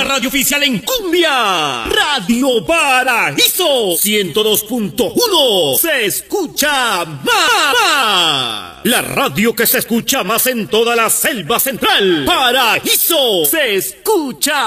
la radio oficial en cumbia. Radio Paraíso 102.1. Se escucha más. La radio que se escucha más en toda la selva central. Paraíso se escucha